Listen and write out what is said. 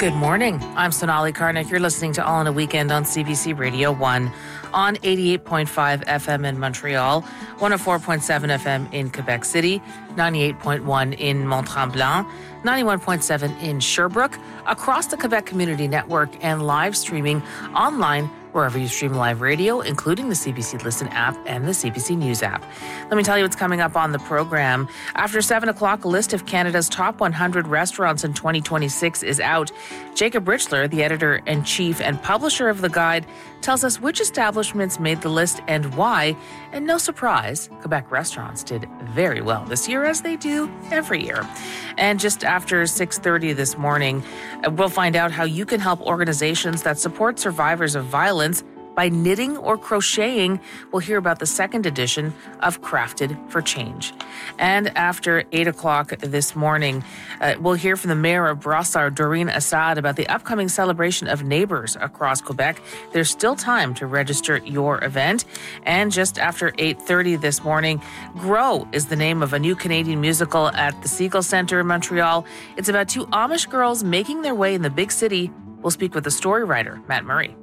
Good morning. I'm Sonali Karnik. You're listening to All in a Weekend on CBC Radio 1 on 88.5 FM in Montreal, 104.7 FM in Quebec City, 98.1 in Mont-Tremblant, 91.7 in Sherbrooke, across the Quebec Community Network, and live streaming online wherever you stream live radio, including the CBC Listen app and the CBC News app. Let me tell you what's coming up on the program. After 7 o'clock, a list of Canada's top 100 restaurants in 2026 is out. Jacob Richler, the editor-in-chief and publisher of the guide, tells us which establishments made the list and why. And no surprise, Quebec restaurants did very well this year, as they do every year. And just after 6:30 this morning, we'll find out how you can help organizations that support survivors of violence by knitting or crocheting. We'll hear about the second edition of Crafted for Change. And after 8 o'clock this morning, we'll hear from the mayor of Brossard, Doreen Assad, about the upcoming celebration of neighbors across Quebec. There's still time to register your event. And just after 8:30 this morning, Grow is the name of a new Canadian musical at the Segal Centre in Montreal. It's about two Amish girls making their way in the big city. We'll speak with the story writer, Matt Murray.